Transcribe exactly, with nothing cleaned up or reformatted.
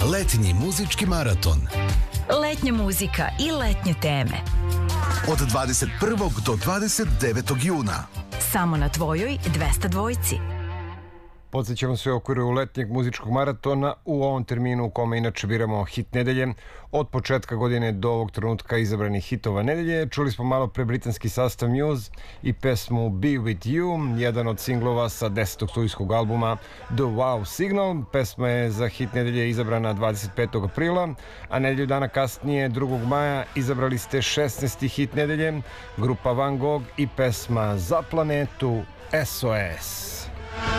Letnji muzički maraton. Letnja muzika i letnje teme. Od dvadeset prvog do dvadeset devetog juna. Samo na tvojoj dvesta dvojci. Podsjećamo sve u okviru letnjeg muzičkog maratona u ovom terminu u kome inače biramo hit nedelje. Od početka godine do ovog trenutka izabranih hitova nedelje. Čuli smo malo pre britanski sastav Muse i pesmu Be With You, jedan od singlova sa desetog studijskog albuma The Wow Signal. Pesma je za hit nedelje izabrana dvadeset petog aprila, a nedelju dana kasnije, drugog maja, izabrali ste šesnaesti hit nedelje, grupa Van Gogh i pesma Za planetu S O S.